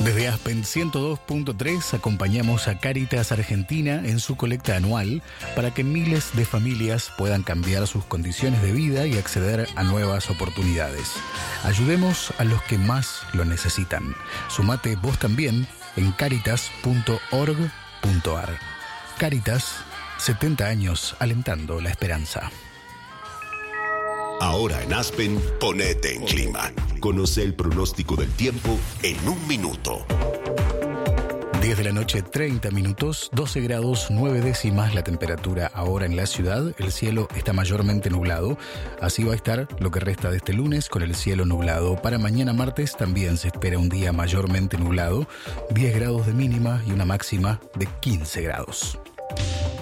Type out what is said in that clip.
Desde Aspen 102.3 acompañamos a Cáritas Argentina en su colecta anual para que miles de familias puedan cambiar sus condiciones de vida y acceder a nuevas oportunidades. Ayudemos a los que más lo necesitan. Sumate vos también en caritas.org.ar. Cáritas, 70 años alentando la esperanza. Ahora en Aspen, ponete en clima. Conoce el pronóstico del tiempo en un minuto. 10 de la noche, 30 minutos, 12 grados, 9 décimas la temperatura ahora en la ciudad. El cielo está mayormente nublado. Así va a estar lo que resta de este lunes con el cielo nublado. Para mañana martes también se espera un día mayormente nublado. 10 grados de mínima y una máxima de 15 grados.